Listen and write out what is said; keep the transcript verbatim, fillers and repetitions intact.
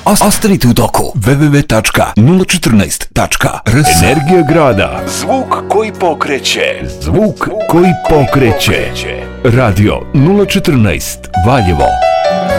Ostanite u toku. w w w tačka nula četrnaest tačka r s. Energija grada. Zvuk koji pokreće. Zvuk koji pokreće. Radio nula četrnaest Valjevo.